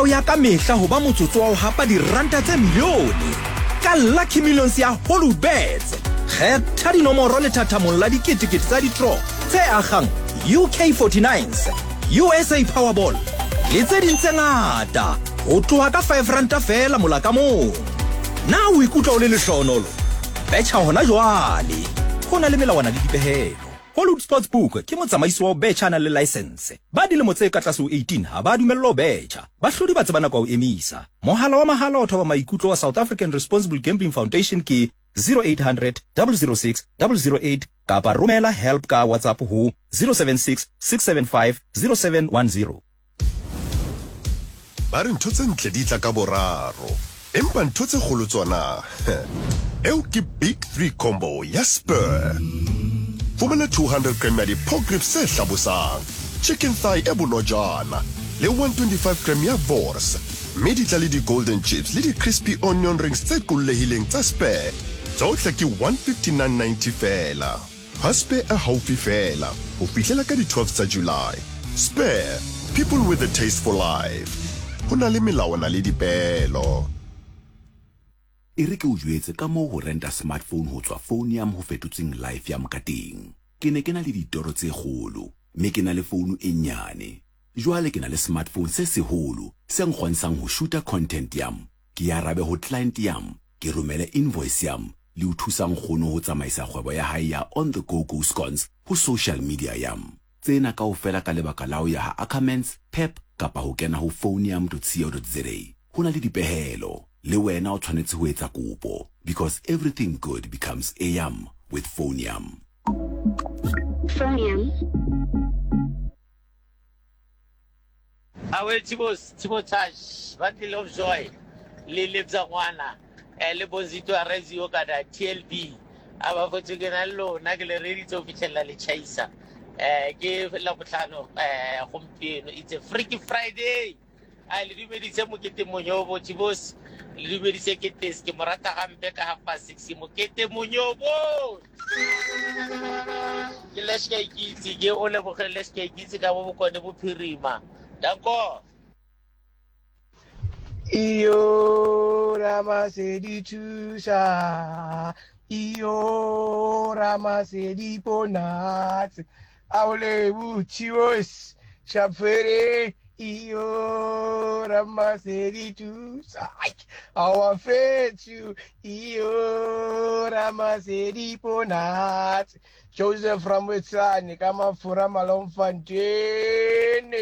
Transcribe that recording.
o ya ka mehla ho ba motsotso wa ho hapa diranta tse milione ka Lucky Millions ya Hollywoodbets. Kgetha dinomoro le thathamong la diketekete tsa di-draw tse akgang UK49s, USA Powerball le tse ding tse ngata ho tloha ka 5 ranta fela mola ka moo. Na o ikutlwa o le lehlohonolo? Betjha hona jwale. Ho na le melawana le dipehelo. Hollywood Sportsbook ke motsamaisi wa betjha na le license. Ba dilemo tse ka tlase ho 18 ha ba dumellwa ho betjha. Bahlodi ba tsebana kwa ho emisa. Mohala wa mahala o thoba maikutlo wa South African Responsible Gambling Foundation ke 0800 006 008 kapa romela help ka WhatsApp ho 076 675 0710. Ba re ntho tse ntle di tla ka boraro, empa ntho tse kgolo tsona eo ke Big 3 combo ya Spur. Fumana 200 gram ya di-pork ribs se hlabosang, chicken thigh e bonojana le 125 gram ya Vors, mme di tla le di-golden chips le di-crispy onion rings tse qollehileng tsa Spur. Tsohle ke 159.90 fela. Ha Spur e haufi fela ho fihlela ka di-12 tsa July. Spur, people with a taste for life. Ho na le melawana le dipehelo. E re ke o jwetse ka moo ho renta smartphone ho tswa phone ya ho fetotseng life ya mokateng. Ke ne ke na le ditoro tse kgolo, mme ke na le phone e nyane. Jwale ke na le smartphone se seholo se nkgontshang ho shoota content yam. Ke arabe ho client yam, ke romele invoice yam, le ho thusa nkgono ho tsamaisa kgwebo ya hae ya on the go scones ho social media yam. Tsena kaofela ka lebaka la ho ya ha Ackermans, Pep kapa ho kena ho phoneyam.co.za. Ho na le dipehelo. Le wena o tshwanetse ho etsa kopo, because everything good becomes Yam with Phoneyam. Phoneyam. Awe Timo Touch, bundle of joy. Le lebza ngwana. Le bonzito a rezi yo kada TLB. Aba fotse ke na lona ke le ready to fitlhella le chaisa. Ke la botlhano gompieno, it's a Freaky Friday. Le dumeditse mokete monyobo Tibos. Le dumeditse ke tes ke morata gampe ka 6:30 mokete monyobo. Ke leshka ikitse ke o le bogele leshka ikitse ka bo bokone bophirima. Danko. Iyo Ramasedi Tusa, Iyo Ramasedi Ponat, Aule Buchios, Chapere, Iyo Ramasedi Tusa, our faith you, Iyo Ramasedi Ponat, Joseph from Wetsani, come up for Ramalon Fontaine.